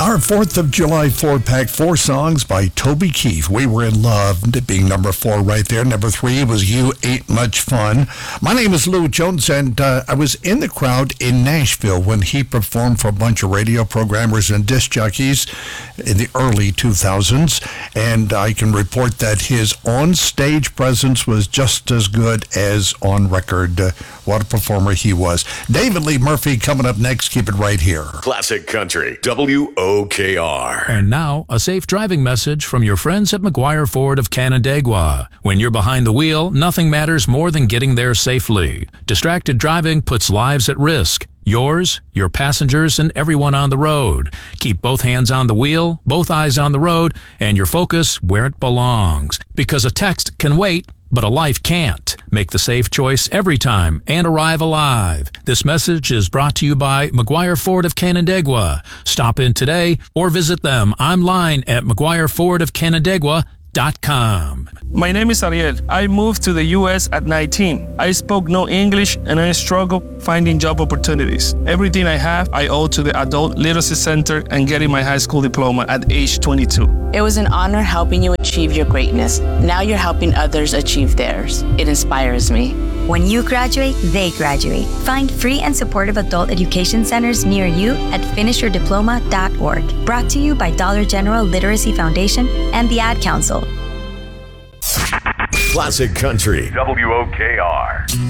Our 4th of July 4-pack, 4 songs by Toby Keith. We Were in Love, being number 4 right there. Number 3 was You Ain't Much Fun. My name is Lou Jones, and I was in the crowd in Nashville when he performed for a bunch of radio programmers and disc jockeys in the early 2000s, and I can report that his on-stage presence was just as good as on record. What a performer he was. David Lee Murphy coming up next. Keep it right here. Classic Country, WOKR. And now, a safe driving message from your friends at McGuire Ford of Canandaigua. When you're behind the wheel, nothing matters more than getting there safely. Distracted driving puts lives at risk. Yours, your passengers, and everyone on the road. Keep both hands on the wheel, both eyes on the road, and your focus where it belongs. Because a text can wait, but a life can't. Make the safe choice every time and arrive alive. This message is brought to you by McGuire Ford of Canandaigua. Stop in today or visit them online at McGuireFord.com. My name is Ariel. I moved to the U.S. at 19. I spoke no English and I struggled finding job opportunities. Everything I have, I owe to the Adult Literacy Center and getting my high school diploma at age 22. It was an honor helping you achieve your greatness. Now you're helping others achieve theirs. It inspires me. When you graduate, they graduate. Find free and supportive adult education centers near you at finishyourdiploma.org. Brought to you by Dollar General Literacy Foundation and the Ad Council. Classic Country, WOKR.